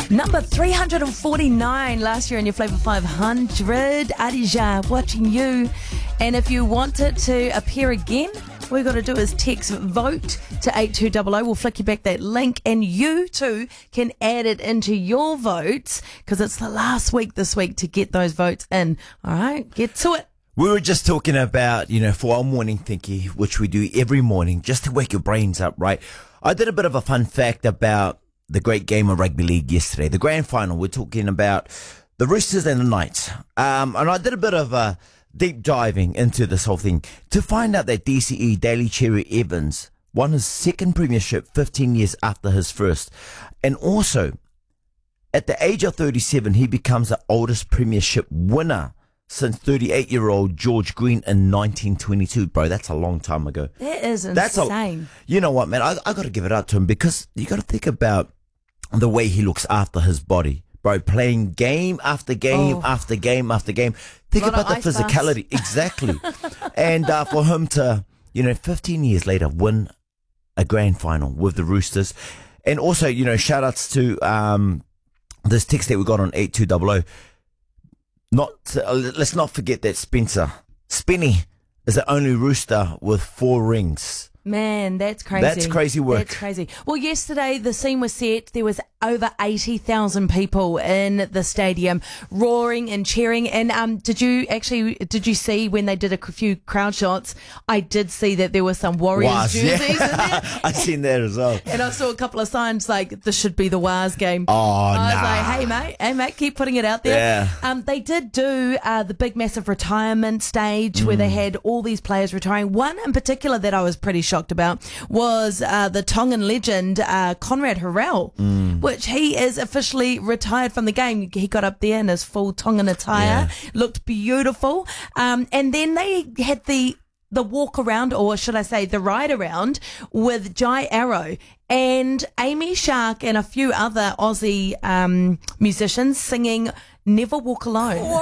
Number 349 last year in your Flavour 500. Adija, watching you. And if you want it to appear again, all you got to do is text vote to 8200. We'll flick you back that link and you too can add it into your votes because it's the last week this week to get those votes in. All right, get to it. We were just talking about, for our morning thingy, which we do every morning just to wake your brains up, right? I did a bit of a fun fact about the great game of rugby league yesterday, the grand final. We're talking about the Roosters and the Knights. And I did a bit of deep diving into this whole thing to find out that DCE, Daly Cherry Evans, won his second premiership 15 years after his first. And also, at the age of 37, he becomes the oldest premiership winner since 38-year-old George Green in 1922. Bro, that's a long time ago. That is insane. You know what, man? I got to give it up to him because you got to think about the way he looks after his body. Bro, playing game after game after game after game. Think about the physicality. Exactly. And for him to, 15 years later, win a grand final with the Roosters. And also, shout outs to this text that we got on 8200. Let's not forget that Spenny is the only Rooster with 4 rings. Man, that's crazy. That's crazy work. That's crazy. Well, yesterday the scene was set. There was over 80,000 people in the stadium roaring and cheering. And did you see when they did a few crowd shots? I did see that there were some Warriors jerseys in there. I seen that as well. And I saw a couple of signs like this should be the Wars game. Oh, I was like, hey mate, keep putting it out there. Yeah. They did do the big massive retirement stage where they had all these players retiring. One in particular that I was pretty shocked about was the Tongan legend Conrad Harrell, which he is officially retired from the game. He got up there in his full Tongan attire, looked beautiful, and then they had the walk around, or should I say the ride around, with Jai Arrow and Amy Shark and a few other Aussie musicians singing Never Walk Alone.